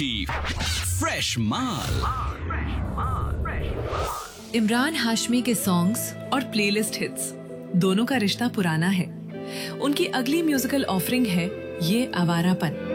Fresh माल। इमरान हाशमी के songs और playlist hits दोनों का रिश्ता पुराना है। उनकी अगली म्यूजिकल ऑफरिंग है ये आवारापन।